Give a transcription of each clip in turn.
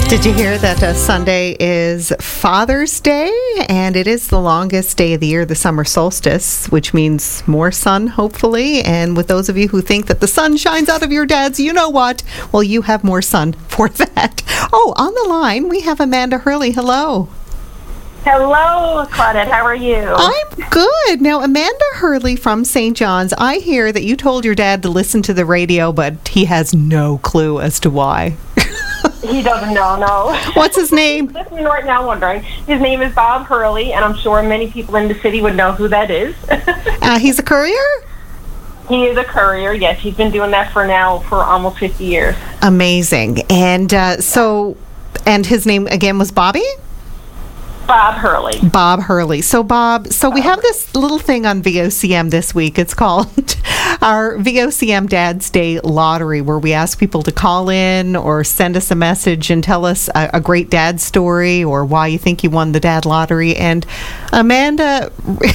Did you hear that Sunday is Father's Day? And it is the longest day of the year, the summer solstice, which means more sun, hopefully. And with those of you who think that the sun shines out of your dads, you know what? Well, you have more sun for that. Oh, on the line, we have Amanda Hurley. Hello. Hello, Claudette. How are you? I'm good. Now, Amanda Hurley from St. John's, I hear that you told your dad to listen to the radio, but he has no clue as to why. He doesn't know, no. What's his name? He's listening right now wondering. His name is Bob Hurley, and I'm sure many people in the city would know who that is. He's a courier? He is a courier, yes. He's been doing that for almost 50 years. Amazing. And and his name again was Bobby? Bob Hurley. Bob Hurley. So, Bob, we have this little thing on VOCM this week. It's called our VOCM Dad's Day Lottery, where we ask people to call in or send us a message and tell us a great dad story or why you think you won the dad lottery. And Amanda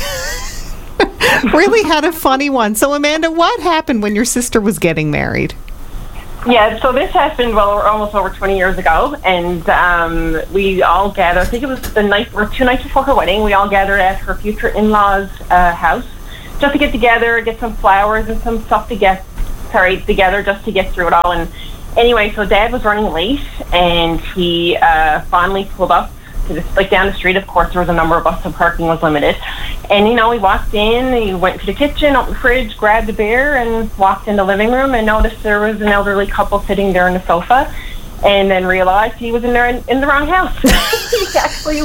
really had a funny one. So, Amanda, what happened when your sister was getting married? Yeah, so this happened, almost over 20 years ago, and we all gathered, I think it was the night, or 2 nights before her wedding, we all gathered at her future in-laws' house, just to get together, get some flowers and some stuff together just to get through it all. And anyway, so Dad was running late, and he finally pulled up to down the street. Of course, there was a number of us, so parking was limited. And, he walked in, he went to the kitchen, opened the fridge, grabbed a beer, and walked in the living room and noticed there was an elderly couple sitting there on the sofa, and then realized he was in the wrong house. He actually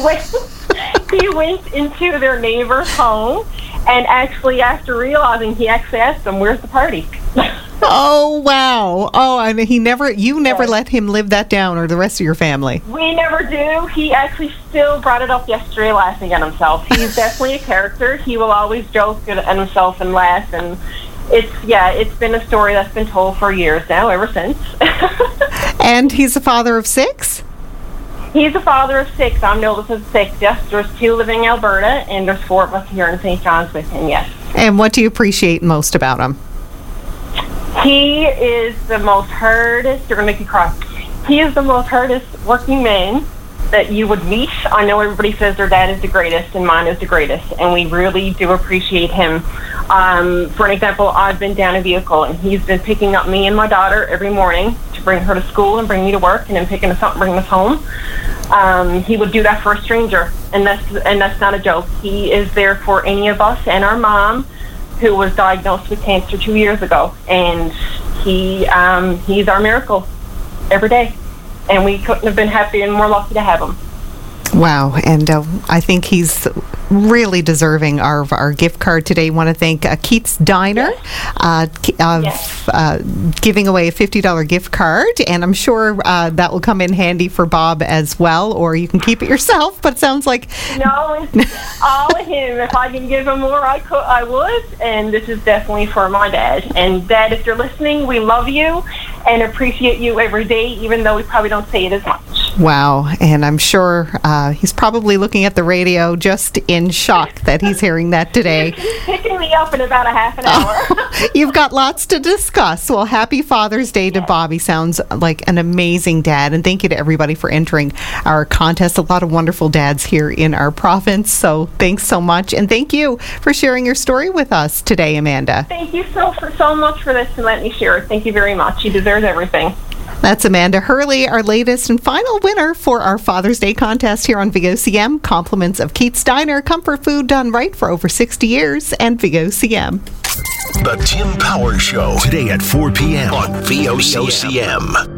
went into their neighbor's home, and actually, after realizing, he actually asked them, "Where's the party?" Oh, wow. Oh, and you never let him live that down, or the rest of your family? We never do. He actually still brought it up yesterday, laughing at himself. He's definitely a character. He will always joke at himself and laugh, and it's been a story that's been told for years now, ever since. And he's a father of 6? He's a father of 6. I'm the oldest of 6. Yes, there's 2 living in Alberta, and there's 4 of us here in St. John's with him, yes. And what do you appreciate most about him? He is the most hardest, you're going to make me cry. He is the most hardest working man that you would meet. I know everybody says their dad is the greatest and mine is the greatest, and we really do appreciate him. For an example, I've been down a vehicle, and he's been picking up me and my daughter every morning to bring her to school and bring me to work, and then picking us up and bringing us home. He would do that for a stranger, and that's not a joke. He is there for any of us, and our mom, who was diagnosed with cancer 2 years ago, and he's our miracle every day, and we couldn't have been happier and more lucky to have him. Wow, and I think he's really deserving of our gift card today. I want to thank Keats Diner giving away a $50 gift card, and I'm sure that will come in handy for Bob as well, or you can keep it yourself, but it sounds like... No, it's all of him. If I can give him more, I would, and this is definitely for my dad. And Dad, if you're listening, we love you and appreciate you every day, even though we probably don't say it as much. Wow, and I'm sure he's probably looking at the radio just in shock that he's hearing that today. He's picking me up in about a half an hour. You've got lots to discuss. Well, happy Father's Day to Bobby. Sounds like an amazing dad, and thank you to everybody for entering our contest. A lot of wonderful dads here in our province, so thanks so much, and thank you for sharing your story with us today, Amanda. Thank you so much for this and letting me share it. Thank you very much. You deserve everything. That's Amanda Hurley, our latest and final winner for our Father's Day contest here on VOCM. Compliments of Keats Diner, comfort food done right for over 60 years, and VOCM. The Tim Power Show, today at 4 p.m. on VOCM.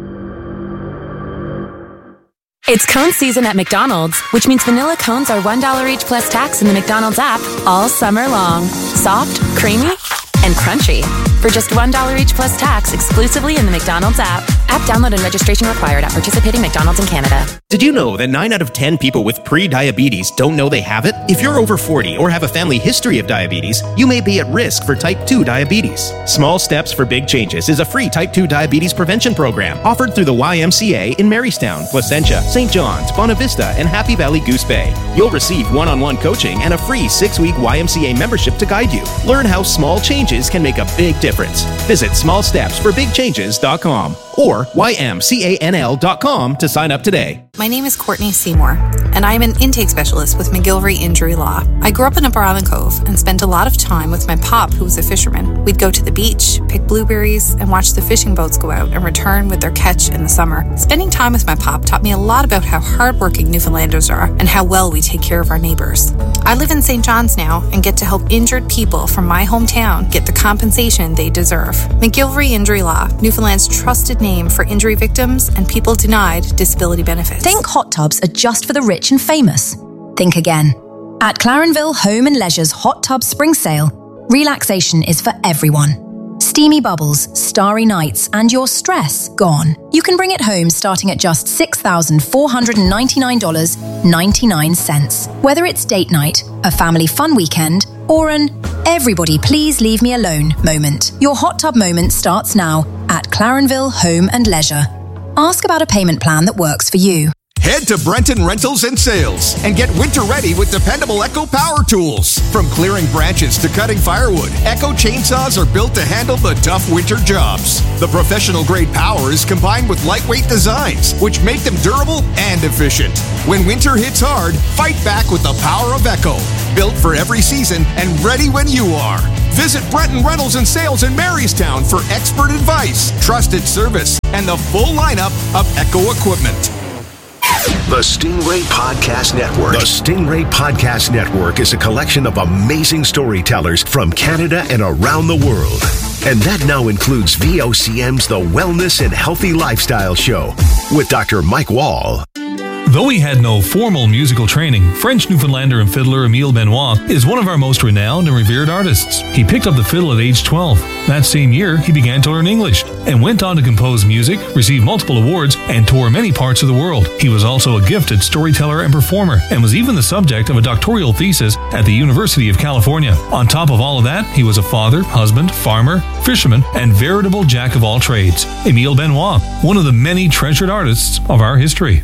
It's cone season at McDonald's, which means vanilla cones are $1 each plus tax in the McDonald's app all summer long. Soft, creamy, and crunchy. For just $1 each plus tax exclusively in the McDonald's app. App download and registration required at participating McDonald's in Canada. Did you know that 9 out of 10 people with pre-diabetes don't know they have it? If you're over 40 or have a family history of diabetes, you may be at risk for type 2 diabetes. Small Steps for Big Changes is a free type 2 diabetes prevention program offered through the YMCA in Marystown, Placentia, St. John's, Bonavista, and Happy Valley Goose Bay. You'll receive one-on-one coaching and a free 6-week YMCA membership to guide you. Learn how small changes can make a big difference. Visit smallstepsforbigchanges.com. or ymcanl.com to sign up today. My name is Courtney Seymour, and I am an intake specialist with McGilvery Injury Law. I grew up in Upper Island Cove and spent a lot of time with my pop, who was a fisherman. We'd go to the beach, pick blueberries, and watch the fishing boats go out and return with their catch in the summer. Spending time with my pop taught me a lot about how hardworking Newfoundlanders are and how well we take care of our neighbors. I live in St. John's now and get to help injured people from my hometown get the compensation they deserve. McGilvery Injury Law, Newfoundland's trusted name for injury victims and people denied disability benefits. Think hot tubs are just for the rich and famous. Think again. At Clarenville Home and Leisure's Hot Tub Spring Sale, relaxation is for everyone. Steamy bubbles, starry nights, and your stress gone. You can bring it home starting at just $6,499.99. Whether it's date night, a family fun weekend, or an everybody please leave me alone moment. Your hot tub moment starts now at Clarenville Home and Leisure. Ask about a payment plan that works for you. Head to Brenton Rentals and Sales and get winter ready with dependable Echo power tools. From clearing branches to cutting firewood, Echo chainsaws are built to handle the tough winter jobs. The professional grade power is combined with lightweight designs, which make them durable and efficient. When winter hits hard, fight back with the power of Echo. Built for every season and ready when you are. Visit Brenton Rentals and Sales in Marystown for expert advice, trusted service, and the full lineup of Echo equipment. The Stingray Podcast Network. The Stingray Podcast Network is a collection of amazing storytellers from Canada and around the world. And that now includes VOCM's The Wellness and Healthy Lifestyle Show with Dr. Mike Wall. Though he had no formal musical training, French Newfoundlander and fiddler Emile Benoit is one of our most renowned and revered artists. He picked up the fiddle at age 12. That same year, he began to learn English and went on to compose music, receive multiple awards, and tour many parts of the world. He was also a gifted storyteller and performer, and was even the subject of a doctoral thesis at the University of California. On top of all of that, he was a father, husband, farmer, fisherman, and veritable jack of all trades. Emile Benoit, one of the many treasured artists of our history.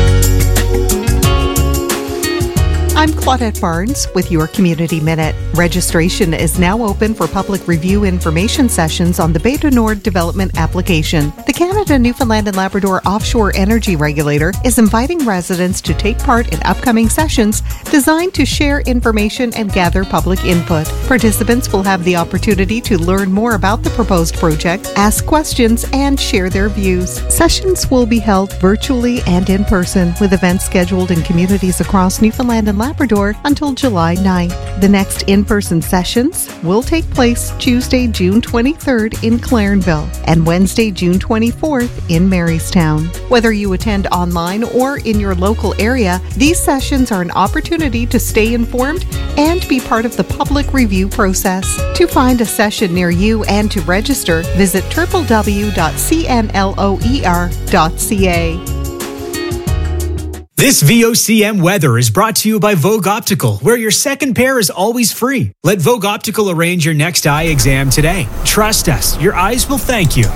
I'm Claudette Barnes with your Community Minute. Registration is now open for public review information sessions on the Bay du Nord development application. The Canada, Newfoundland and Labrador Offshore Energy Regulator is inviting residents to take part in upcoming sessions designed to share information and gather public input. Participants will have the opportunity to learn more about the proposed project, ask questions, and share their views. Sessions will be held virtually and in person, with events scheduled in communities across Newfoundland and Labrador until July 9th. The next in-person sessions will take place Tuesday, June 23rd in Clarenville and Wednesday, June 24th in Marystown. Whether you attend online or in your local area, these sessions are an opportunity to stay informed and be part of the public review process. To find a session near you and to register, visit www.cnloer.ca. This VOCM weather is brought to you by Vogue Optical, where your second pair is always free. Let Vogue Optical arrange your next eye exam today. Trust us, your eyes will thank you.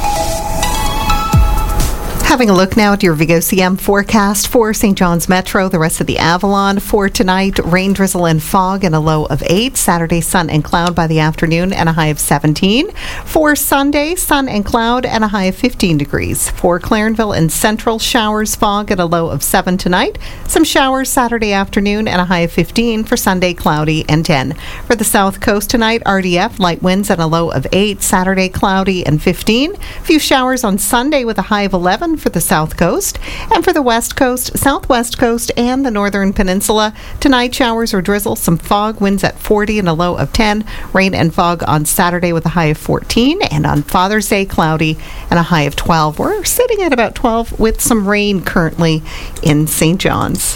Having a look now at your VOCM forecast for St. John's Metro, the rest of the Avalon. For tonight, rain, drizzle, and fog and a low of 8. Saturday, sun and cloud by the afternoon and a high of 17. For Sunday, sun and cloud and a high of 15 degrees. For Clarenville and Central, showers, fog and a low of 7 tonight. Some showers Saturday afternoon and a high of 15. For Sunday, cloudy and 10. For the South Coast tonight, RDF, light winds and a low of 8. Saturday, cloudy and 15. A few showers on Sunday with a high of 11 for the South Coast. And for the West Coast, Southwest Coast, and the Northern Peninsula, tonight showers or drizzle, some fog, winds at 40 and a low of 10. Rain and fog on Saturday with a high of 14. And on Father's Day, cloudy and a high of 12. We're sitting at about 12 with some rain currently in St. John's.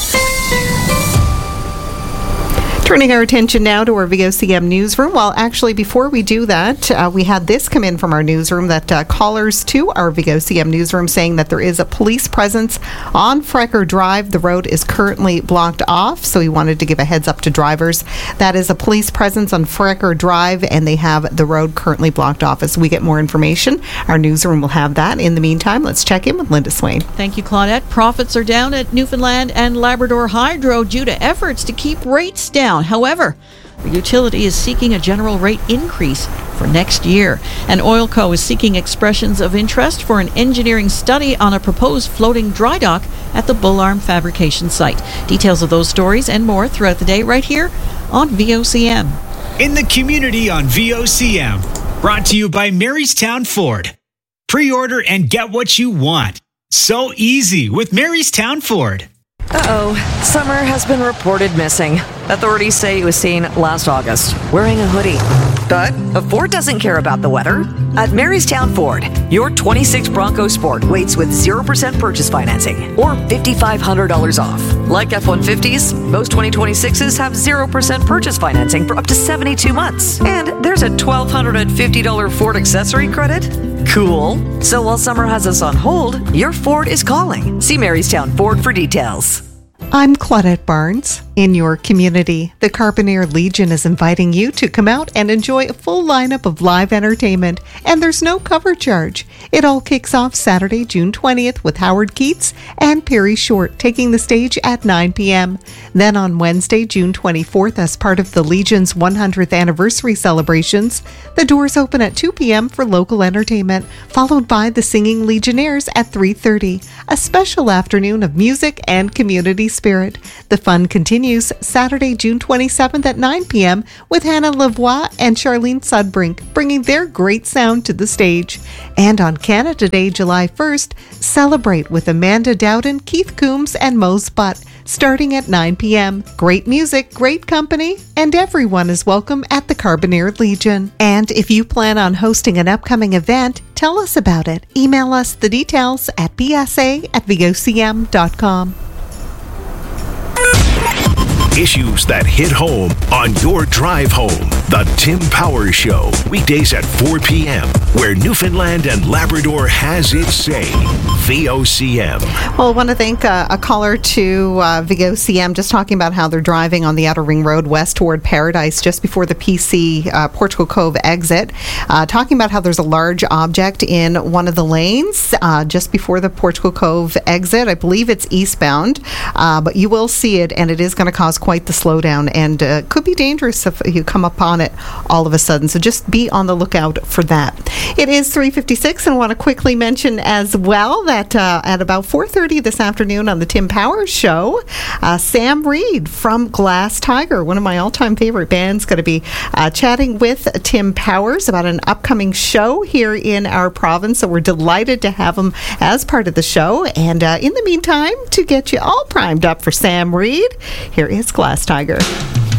Turning our attention now to our VOCM newsroom. Well, actually, before we do that, we had this come in from our newsroom that callers to our VOCM newsroom saying that there is a police presence on Frecker Drive. The road is currently blocked off, so he wanted to give a heads up to drivers. That is a police presence on Frecker Drive, and they have the road currently blocked off. As we get more information, our newsroom will have that. In the meantime, let's check in with Linda Swain. Thank you, Claudette. Profits are down at Newfoundland and Labrador Hydro due to efforts to keep rates down. However, The utility is seeking a general rate increase for next year. And Oilco is seeking expressions of interest for an engineering study on a proposed floating dry dock at the Bull Arm fabrication site. Details of those stories and more throughout the day right here on VOCM. In the community on VOCM. Brought to you by Marystown Ford. Pre-order and get what you want. So easy with Marystown Ford. Uh-oh. Summer has been reported missing. Authorities say he was seen last August wearing a hoodie. But Ford doesn't care about the weather. At Marystown Ford, your 26 Bronco Sport waits with 0% purchase financing or $5,500 off. Like F-150s, most 2026s have 0% purchase financing for up to 72 months. And there's a $1,250 Ford accessory credit. Cool. So while summer has us on hold, your Ford is calling. See Marystown Ford for details. I'm Claudette Barnes. In your community, the Carbonear Legion is inviting you to come out and enjoy a full lineup of live entertainment, and there's no cover charge. It all kicks off Saturday, June 20th with Howard Keats and Perry Short taking the stage at 9 p.m. Then on Wednesday, June 24th, as part of the Legion's 100th anniversary celebrations, the doors open at 2 p.m. for local entertainment, followed by the Singing Legionnaires at 3:30, a special afternoon of music and community spirit. The fun continues Saturday, June 27th at 9 p.m. with Hannah Lavoie and Charlene Sudbrink bringing their great sound to the stage. And on Canada Day, July 1st, celebrate with Amanda Dowden, Keith Coombs, and Mose Butt starting at 9 p.m. Great music, great company, and everyone is welcome at the Carbonear Legion. And if you plan on hosting an upcoming event, tell us about it. Email us the details at bsa@vocm.com. Issues that hit home on your drive home. The Tim Powers Show, weekdays at 4 p.m., where Newfoundland and Labrador has its say. VOCM. Well, I want to thank a caller to VOCM just talking about how they're driving on the Outer Ring Road west toward Paradise just before the PC Portugal Cove exit. Talking about how there's a large object in one of the lanes just before the Portugal Cove exit. I believe it's eastbound, but you will see it, and it is going to cause quite the slowdown and could be dangerous if you come upon it all of a sudden. So just be on the lookout for that. It is 3:56, and I want to quickly mention as well that at about 4:30 this afternoon on the Tim Powers Show, Sam Reed from Glass Tiger, one of my all-time favorite bands, going to be chatting with Tim Powers about an upcoming show here in our province. So we're delighted to have him as part of the show. And in the meantime, to get you all primed up for Sam Reed, here is Glass Tiger.